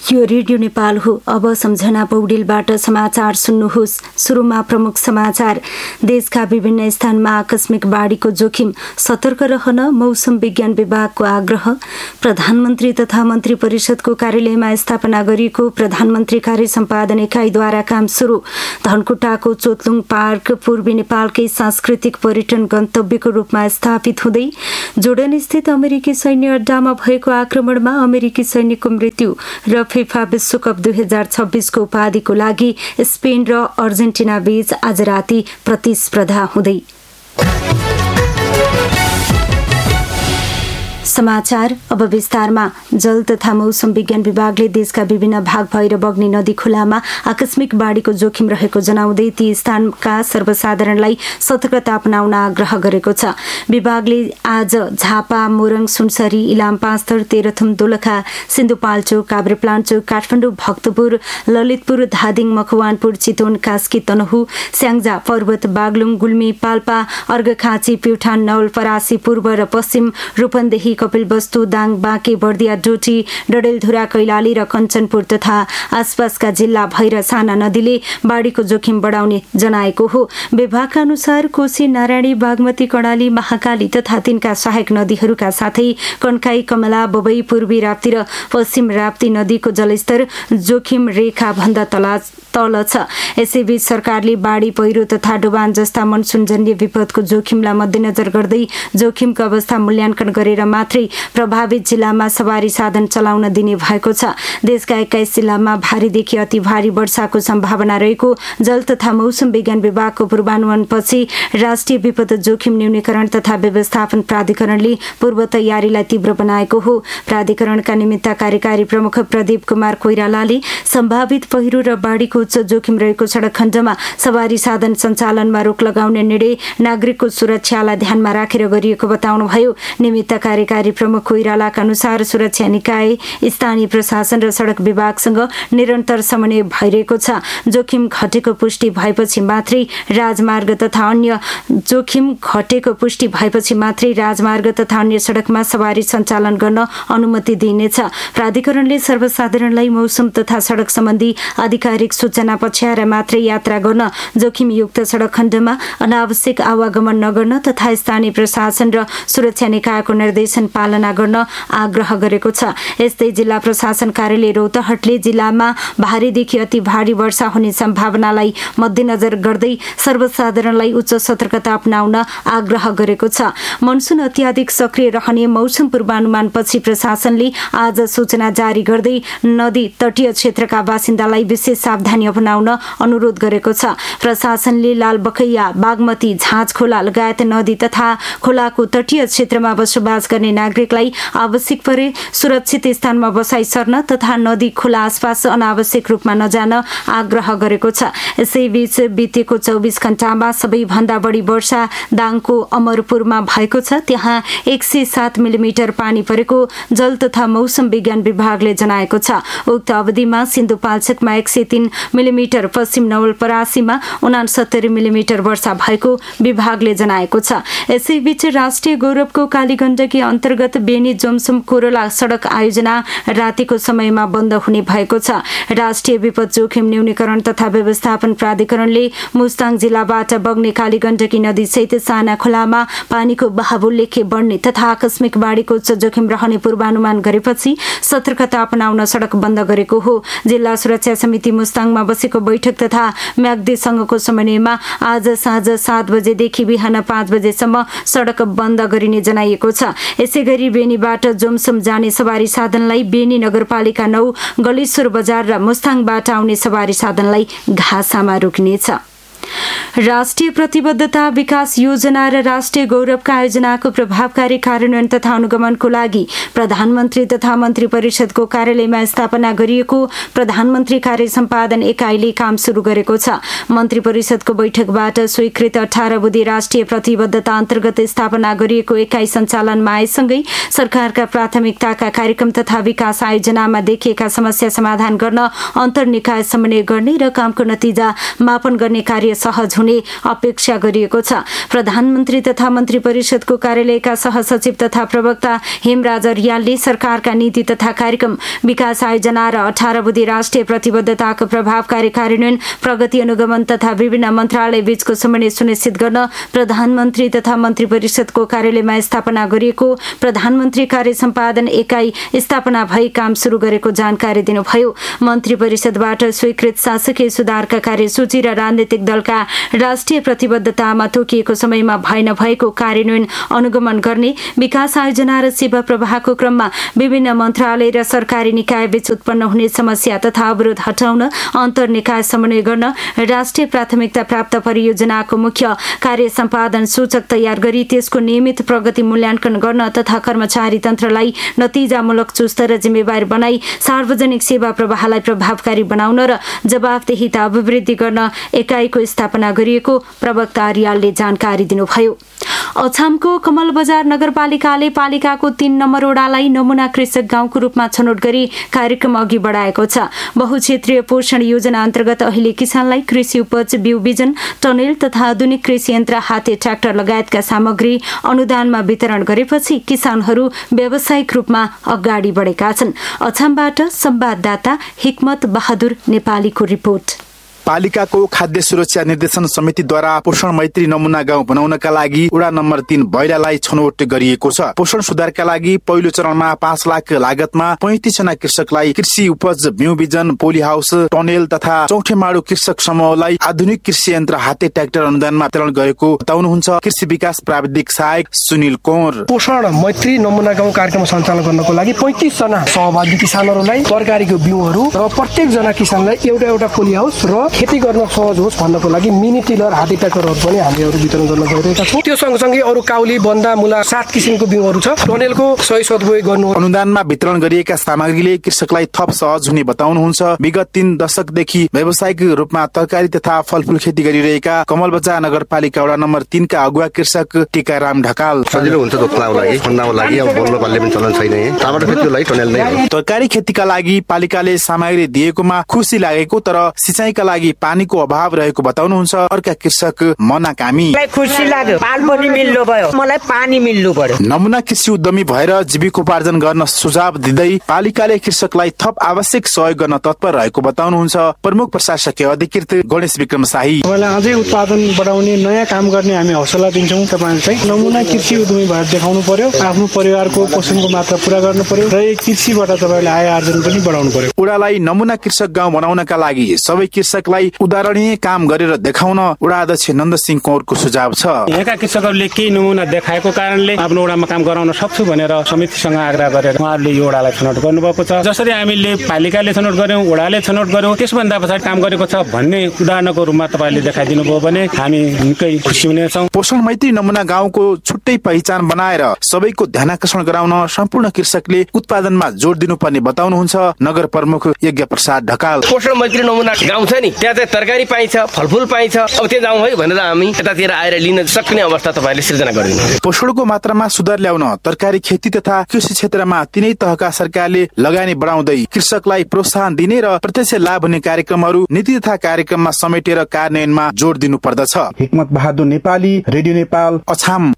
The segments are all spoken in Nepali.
यो रेडियो नेपाल हो। अब सम्झना पौडेलबाट समाचार सुन्नुहोस्। सुरुमा प्रमुख समाचार। देशका विभिन्न स्थानमा आकस्मिक बाढीको जोखिम, सतर्क रहन मौसम विज्ञान विभागको आग्रह। प्रधानमन्त्री तथा मन्त्री परिषदको कार्यालयमा स्थापना गरिएको प्रधानमन्त्री कार्य सम्पादन एकाइद्वारा काम सुरु। धनकुटाको चोतलुङ पार्क पूर्वी नेपालकै सांस्कृतिक पर्यटन गन्तव्यको रूपमा स्थापित हुँदै जोर्डन स्थित अमेरिकी सैन्य अड्डामा भएको आक्रमणमा अमेरिकी सैनिकको मृत्यु र फिफा विश्वकप 2026 को उपाधिको लागि स्पेन र अर्जेन्टिना बीच आज राति प्रतिस्पर्धा हुँदै। समाचार अब विस्तारमा। जल तथा मौसम विज्ञान विभागले देशका विभिन्न भाग भएर बग्ने नदी खोलामा आकस्मिक बाढीको जोखिम रहेको जनाउँदै ती स्थानका सर्वसाधारणलाई सतर्कता अपनाउन आग्रह गरेको छ। विभागले आज झापा, मोरङ, सुनसरी, इलाम, पाँचथर, तेह्रथुम, दोलखा, सिन्धुपाल्चोक, काभ्रेपलाञ्चोक, काठमाडौँ, भक्तपुर, ललितपुर, धादिङ, मकवानपुर, चितवन, कास्की, तनहु, स्याङ्जा, पर्वत, बागलुङ, गुल्मी, पाल्पा, अर्घखाँची, प्युठान, नवलपरासी, पूर्व र पश्चिम, रूपन्देही, कपिलवस्तु, दाङ, बाँके, बर्दिया, डोटी, डडेलधुरा, कैलाली र कञ्चनपुर तथा आसपासका जिल्ला भएर साना नदीले बाढीको जोखिम बढाउने जनाएको हो। विभागका अनुसार कोशी, नारायणी, बागमती, कर्णाली, महाकाली तथा तिनका सहायक नदीहरूका साथै कन्काई, कमला, बबई, पूर्वी राप्ती र पश्चिम राप्ती नदीको जलस्तर जोखिम रेखा भन्दा तल छ। यसैबीच सरकारले बाढी, पहिरो तथा डुबान जस्ता मनसुनजन्य विपदको जोखिमलाई मध्यनजर गर्दै जोखिमको अवस्था मूल्याङ्कन गरेर मात्रै प्रभावित जिल्लामा सवारी साधन चलाउन दिने भएको छ। देशका 21 जिल्लामा भारीदेखि अति भारी वर्षाको सम्भावना रहेको जल तथा मौसम विज्ञान विभागको पूर्वानुमानपछि राष्ट्रिय विपद जोखिम न्यूनीकरण तथा व्यवस्थापन प्राधिकरणले पूर्व तयारीलाई तीव्र बनाएको हो। प्राधिकरणका निमित्त कार्यकारी प्रमुख प्रदीप कुमार कोइरालाले सम्भावित पहिरो र बाढीको उच्च जोखिम रहेको सडक खण्डमा सवारी साधन सञ्चालनमा रोक लगाउने निर्णय नागरिकको सुरक्षालाई ध्यानमा राखेर गरिएको बताउनुभयो। निमित्त कार्यकारी प्रमुख कोइरालाका अनुसार सुरक्षा निकाय, स्थानीय प्रशासन र सडक विभागसँग निरन्तर समन्वय भइरहेको छ। जोखिम घटेको पुष्टि भएपछि मात्रै राजमार्ग तथा अन्य सडकमा सवारी सञ्चालन गर्न अनुमति दिइनेछ। प्राधिकरणले सर्वसाधारणलाई मौसम तथा सडक सम्बन्धी आधिकारिक सूचना पछ्याएर मात्रै यात्रा गर्न, जोखिमयुक्त सडक खण्डमा अनावश्यक आवागमन नगर्न तथा स्थानीय प्रशासन र सुरक्षा निकायको निर्देशन पालना गर्न आग्रह गरेको छ। यस्तै जिल्ला प्रशासन कार्यालय रौतहटले जिल्लामा भारीदेखि अति भारी वर्षा हुने सम्भावनालाई मध्यनजर गर्दै सर्वसाधारणलाई उच्च सतर्कता अपनाउन आग्रह गरेको छ। मनसुन अत्याधिक सक्रिय रहने मौसम पूर्वानुमानपछि प्रशासनले आज सूचना जारी गर्दै नदी तटीय क्षेत्रका बासिन्दालाई विशेष सावधानी अपनाउन अनुरोध गरेको छ। प्रशासनले लालबखैया, बागमती, झाँझ खोला लगायत नदी तथा खोलाको तटीय क्षेत्रमा बसोबास गर्ने नागरिकलाई आवश्यक परे सुरक्षित स्थानमा बसाई सर्न तथा नदी खोला आसपास अनावश्यक रूपमा नजान आग्रह गरेको छ। यसैबीच बितेको 24 घण्टामा सबैभन्दा बढी वर्षा दाङको अमरपुरमा भएको छ। त्यहाँ 107 मिलिमिटर पानी परेको जल तथा मौसम विज्ञान विभागले जनाएको छ। उक्त अवधिमा सिन्धुपाल्चोकमा 103 मिलिमिटर, पश्चिम नवलपरासीमा 69 मिलिमिटर वर्षा भएको विभागले जनाएको छ। यसैबीच राष्ट्रिय गौरवको कालीगण्डकी अन्तर्गत बेनी जोमसुम कोरोला सडक आयोजना रातिको समयमा बन्द हुने भएको छ। राष्ट्रिय विपद जोखिम न्यूनीकरण तथा व्यवस्थापन प्राधिकरणले मुस्ताङ जिल्लाबाट बग्ने कालीगण्डकी नदीसहित साना खोलामा पानीको बहाव उल्लेख्य बढ्ने तथा आकस्मिक बाढीको उच्च जोखिम रहने पूर्वानुमान गरेपछि सतर्कता अपनाउन सडक बन्द गरेको हो। जिल्ला सुरक्षा समिति मुस्ताङमा बसेको बैठक तथा म्याग्दीसँगको समन्वयमा आज साँझ 7 बजेदेखि बिहान 5 बजेसम्म सडक बन्द गरिने जनाइएको छ। यसैगरी बेनीबाट जोमसुम जाने सवारी साधनलाई बेनी नगरपालिका 9, गलेश्वर बजार र मुस्ताङबाट आउने सवारी साधनलाई घाँसामा रोकिनेछ। राष्ट्रिय प्रतिबद्धता विकास योजना र राष्ट्रिय गौरवका आयोजनाको प्रभावकारी कार्यान्वयन तथा अनुगमनको लागि प्रधानमन्त्री तथा मन्त्री परिषदको कार्यालयमा स्थापना गरिएको प्रधानमन्त्री कार्य सम्पादन एकाइले काम सुरु गरेको छ। मन्त्री परिषदको बैठकबाट स्वीकृत 18 बुँदे राष्ट्रिय प्रतिबद्धता अन्तर्गत स्थापना गरिएको एकाइ सञ्चालनमा आएसँगै सरकारका प्राथमिकताका कार्यक्रम तथा विकास आयोजनामा देखिएका समस्या समाधान गर्न अन्तर्निकाय समन्वय गर्ने र कामको नतिजा मापन गर्ने कार्य सहज हुने अपेक्षा गरिएको छ। प्रधानमन्त्री तथा मन्त्री परिषदको कार्यालयका सहसचिव तथा प्रवक्ता हेमराज अर्यालले सरकारका नीति तथा कार्यक्रम, विकास आयोजना र 18 बुँदे राष्ट्रिय प्रतिबद्धताको प्रभावकारी कार्यान्वयन, प्रगति अनुगमन तथा विभिन्न मन्त्रालय बीचको समन्वय सुनिश्चित गर्न प्रधानमन्त्री तथा मन्त्री परिषदको कार्यालयमा स्थापना गरिएको प्रधानमन्त्री कार्य सम्पादन एकाइ स्थापना भई काम सुरु गरेको जानकारी दिनुभयो। मन्त्री परिषदबाट स्वीकृत शासकीय सुधारका कार्यसूची र राजनीतिक दलका राष्ट्रिय प्रतिबद्धतामा तोकिएको समयमा भए नभएको कार्यान्वयन अनुगमन गर्ने, विकास आयोजना र सेवा प्रवाहको क्रममा विभिन्न मन्त्रालय र सरकारी निकाय बीच उत्पन्न हुने समस्या तथा अवरोध हटाउन अन्तर निकाय समन्वय गर्न, राष्ट्रिय प्राथमिकता प्राप्त परियोजनाको मुख्य कार्य सम्पादन सूचक तयार गरी त्यसको नियमित प्रगति मूल्याङ्कन गर्न तथा कर्मचारी तन्त्रलाई नतिजामूलक, चुस्त र जिम्मेवार बनाई सार्वजनिक सेवा प्रवाहलाई प्रभावकारी बनाउन र जवाफदेहिता अभिवृद्धि गर्न एकाइको स्थापना गरिएको प्रवक्ता अर्यालले जानकारी दिनुभयो। अछामको कमल बजार नगरपालिकाले पालिकाको 3 नम्बर वडालाई नमुना कृषक गाउँको रूपमा छनौट गरी कार्यक्रम अघि बढाएको छ। बहुक्षेत्रीय पोषण योजना अन्तर्गत अहिले किसानलाई कृषि उपज, बिउ बिजन, टनेल तथा आधुनिक कृषि यन्त्र, हाते ट्र्याक्टर लगायतका सामग्री अनुदानमा वितरण गरेपछि किसानहरू व्यावसायिक रूपमा अगाडि बढेका छन्। अछामबाट संवाददाता हिक्मत बहादुर नेपालीको रिपोर्ट। पालिकाको खाद्य सुरक्षा निर्देशन समितिद्वारा पोषण मैत्री नमुना गाउँ बनाउनका लागि वडा नम्बर 3 भैलालाई छनौट गरिएको छ। पोषण सुधारका लागि पहिलो चरणमा 5 लाख लागतमा 35 जना कृषकलाई कृषि उपज, बिउ बिजन, पोली हाउस, टनेल तथा चौथे माडो कृषक समूहलाई आधुनिक कृषि यन्त्र, हाते ट्र्याक्टर अनुदानमा वितरण गरेको बताउनुहुन्छ कृषि विकास प्राविधिक सहायक सुनिल कौर। पोषण मैत्री नमुना गाउँ कार्यक्रम सञ्चालन गर्नको लागि 35 जना सहभागी किसानहरूलाई तरकारीको बिउहरू र प्रत्येक जना किसानलाई एउटा पोली हाउस र खेती गर्न सहज होस् भन्नको लागि मिनी टिलर, हाते ट्र्याक्टरहरू पनि हामीहरू वितरण गर्न गइरहेका छौँ। त्यो सँगसँगै अरू काउली, बन्दा, मुला 7 किसिमको बिउहरू छ। टनेलको सही सदुपयोग गर्नु। अनुदानमा वितरण गरिएका सामग्रीले कृषकलाई थप सहज हुने बताउनुहुन्छ विगत 3 दशकदेखि व्यावसायिक रूपमा तरकारी तथा फलफूल खेती गरिरहेका कमलबजार नगरपालिका वडा नम्बर 3 का अगुवा कृषक टीकाराम ढकाल। सजिलो हुन्छ रोप्नको लागि, खन्नको लागि अब बोल्न पाल्ने पनि चलन छैन। टमाटर खेतीको लागि टनेल नै हो। तरकारी खेतीका लागि पालिकाले सामग्री दिएकोमा खुसी लागेको तर सिँचाइका लागि पानीको अभाव रहेको बताउनुहुन्छ अर्का कृषक मना कामी। खुसी लाग्यो, पाल पनि मिल्नु भयो, मलाई पानी मिल्नु पर्यो। नमुना कृषि उद्यमी भएर जीविकोपार्जन गर्न सुझाव दिँदै पालिकाले कृषकलाई थप आवश्यक सहयोग गर्न तत्पर रहेको बताउनुहुन्छ प्रमुख प्रशासकीय अधिकृत गणेश विक्रम शाही। मलाई अझै उत्पादन बढाउने, नयाँ काम गर्ने हामी हौसला दिन्छौँ। तपाईहरु चाहिँ नमुना कृषि उद्यमी भएर देखाउनु पर्यो, आफ्नो परिवारको पोषणको मात्रा पूरा गर्नु पर्यो र कृषिबाट तपाईहरुले आय आर्जन पनि बढाउनु पर्यो। वडालाई नमुना कृषक गाउँ बनाउनका लागि सबै कृषकलाई उदाहरणीय काम गरेर देखाउन वडा अध्यक्ष नन्दसिंह कौरको सुझाव छ। यहाँका कृषकहरूले केही नमुना देखाएको कारणले आफ्नो वडामा काम गराउन सक्छु भनेर समितिसँग आग्रह गरेर उहाँहरूले यो वडालाई छनौट गर्नुभएको छ। जसरी हामीले पालिकाले छनौट गर्यौं, वडाले छनौट गर्यौं, त्यसभन्दा पछाडि काम गरेको छ भन्ने उदाहरणको रूपमा तपाईले देखाइदिनु भयो भने हामी निकै खुसी हुनेछौँ। पोषण मैत्री नमुना गाउँको छुट्टै पहिचान बनाएर सबैको ध्यानाकर्षण गराउन सम्पूर्ण कृषकले उत्पादनमा जोड दिनुपर्ने बताउनुहुन्छ नगर प्रमुख यज्ञ प्रसाद ढकाल। पोषण मैत्री नमुना गाउँ छ नि, त्यहाँ चाहिँ तरकारी पाइन्छ, फलफूल पाइन्छ। अब त्यो जाउँ है भनेर हामी यतातिर आएर लिन सक्ने अवस्था तपाईले सृजना गरिदिनु। पोषणको मात्रामा सुधार ल्याउन तरकारी खेती तथा कृषि क्षेत्रमा तीनै तहका सरकारले लगानी बढाउँदै कृषकलाई प्रोत्साहन दिने र प्रत्यक्ष लाभ हुने कार्यक्रमहरू नीति तथा कार्यक्रममा समेटेर कार्यान्वयनमा जोड दिनु पर्दछ। हिक्मत बहादुर नेपाली, रेडियो नेपाल, अछाम।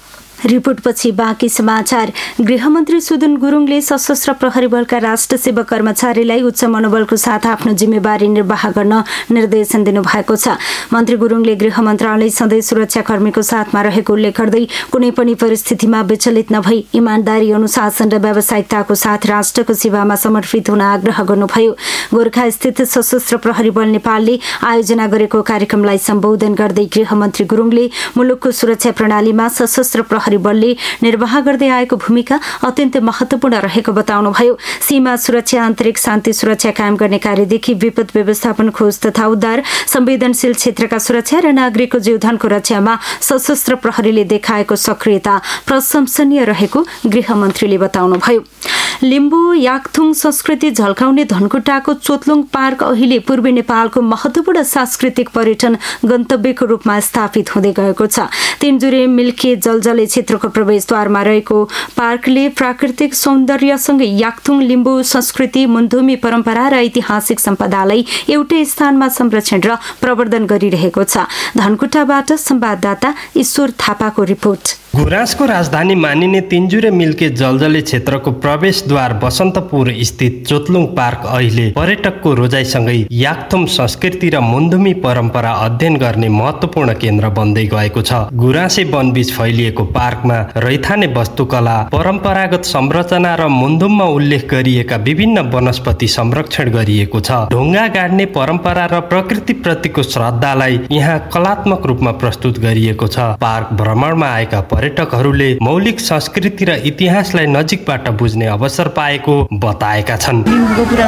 रिपोर्टपछि बाँकी समाचार। गृहमन्त्री सुदन गुरुङले सशस्त्र प्रहरी बलका राष्ट्र सेवा कर्मचारीलाई उच्च मनोबलको साथ आफ्नो जिम्मेवारी निर्वाह गर्न निर्देशन दिनुभएको छ। मन्त्री गुरुङले गृह मन्त्रालय सधैँ सुरक्षाकर्मीको साथमा रहेको उल्लेख गर्दै कुनै पनि परिस्थितिमा विचलित नभई इमानदारी, अनुशासन र व्यावसायिकताको साथ राष्ट्रको सेवामा समर्पित हुन आग्रह गर्नुभयो। गोर्खा स्थित सशस्त्र प्रहरी बल नेपालले आयोजना गरेको कार्यक्रमलाई सम्बोधन गर्दै गृहमन्त्री गुरुङले मुलुकको सुरक्षा प्रणालीमा सशस्त्र प्रहरी बलले निर्वाह गर्दै आएको भूमिका अत्यन्त महत्वपूर्ण रहेको बताउनुभयो। सीमा सुरक्षा, आन्तरिक शान्ति सुरक्षा कायम गर्ने कार्यदेखि विपद व्यवस्थापन, खोज तथा उद्धार, संवेदनशील क्षेत्रका सुरक्षा र नागरिकको जीवधनको रक्षामा सशस्त्र प्रहरीले देखाएको सक्रियता प्रशंसनीय रहेको गृहमन्त्रीले बताउनुभयो। लिम्बू याकथुङ संस्कृति झल्काउने धनकुटाको चोतलुङ पार्क अहिले पूर्वी नेपालको महत्वपूर्ण सांस्कृतिक पर्यटन गन्तव्यको रूपमा स्थापित हुँदै गएको छ। तीनजुरे मिल्के जलजले क्षेत्रको प्रवेशद्वारमा रहेको पार्कले प्राकृतिक सौन्दर्यसँगै याकथुङ लिम्बू संस्कृति, मुन्धुमी परम्परा र ऐतिहासिक सम्पदालाई एउटै स्थानमा संरक्षण र प्रवर्धन गरिरहेको छ। धनकुटाबाट संवाददाता ईश्वर थापाको रिपोर्ट। गुराँसको राजधानी मानिने तीनजुरे मिल्के जलजले क्षेत्रको प्रवेशद्वार बसन्तपुर स्थित चोतलुङ पार्क अहिले पर्यटकको रोजाइसँगै याकथुम संस्कृति र मुन्धुमी परम्परा अध्ययन गर्ने महत्त्वपूर्ण केन्द्र बन्दै गएको छ। गुराँसे वनबीच फैलिएको पार्कमा रैथाने वस्तुकला, परम्परागत संरचना र मुन्धुममा उल्लेख गरिएका विभिन्न वनस्पति संरक्षण गरिएको छ। ढुङ्गा गाड्ने परम्परा र प्रकृतिप्रतिको श्रद्धालाई यहाँ कलात्मक रूपमा प्रस्तुत गरिएको छ। पार्क भ्रमणमा आएका पर्यटकहरूले मौलिक संस्कृति र इतिहासलाई नजिकबाट बुझ्ने अवसर पाएको बताएका छन्।